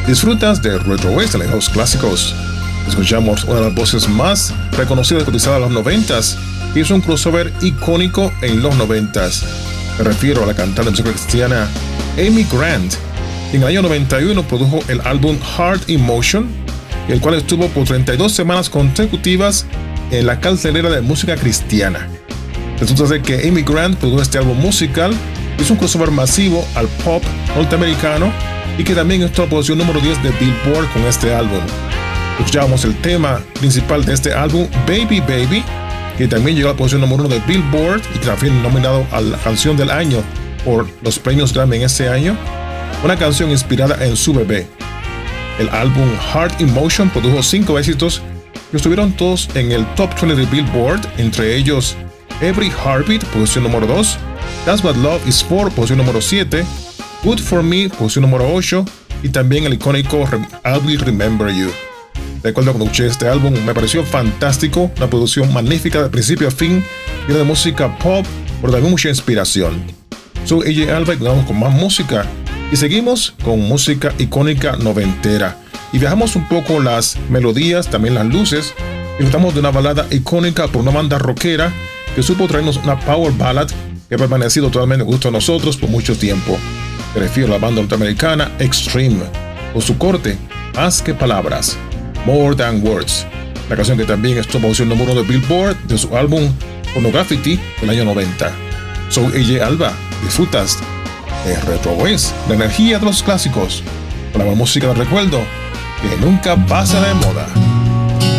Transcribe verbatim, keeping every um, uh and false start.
Disfrutas de Retro Waves de los clásicos. Escuchamos una de las voces más reconocidas y cotizadas de los noventas, que hizo un crossover icónico en los noventas. Me refiero a la cantante de música cristiana Amy Grant, que en el año noventa y uno produjo el álbum Heart in Motion, el cual estuvo por treinta y dos semanas consecutivas en la cartelera de música cristiana. Resulta ser que Amy Grant produjo este álbum musical, hizo un crossover masivo al pop norteamericano y que también estuvo en la posición número diez de Billboard con este álbum. Escuchábamos el tema principal de este álbum, Baby Baby, que también llegó a la posición número uno de Billboard y que también nominado a la canción del año por los premios Grammy en ese año. Una canción inspirada en su bebé. El álbum Heart in Motion produjo cinco éxitos que estuvieron todos en el top veinte de Billboard, entre ellos Every Heartbeat, posición número dos, That's What Love Is For, posición número siete, Good For Me, posición número ocho, y también el icónico I Will Remember You. Recuerdo cuando escuché este álbum, me pareció fantástico, una producción magnífica de principio a fin, llena de música pop, pero también mucha inspiración. Soy A J Alba y vamos con más música, y seguimos con música icónica noventera, y viajamos un poco las melodías, también las luces, y disfrutamos de una balada icónica por una banda rockera que supo traernos una power ballad que ha permanecido totalmente en gusto a nosotros por mucho tiempo. Me refiero a la banda norteamericana Extreme, con su corte, Más que Palabras, More Than Words, la canción que también estuvo en posición número uno de Billboard de su álbum Pornography del año noventa. Soy A J Alba, disfrutas de Retro Waves, la energía de los clásicos, con la música de recuerdo que nunca pasa de moda.